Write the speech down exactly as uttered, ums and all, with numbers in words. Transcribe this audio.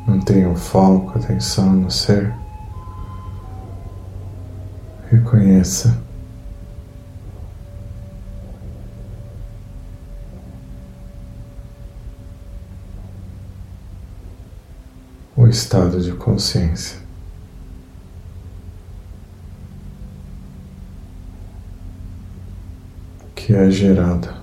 Mantenha o foco, a atenção no ser. Reconheça o estado de consciência que é gerado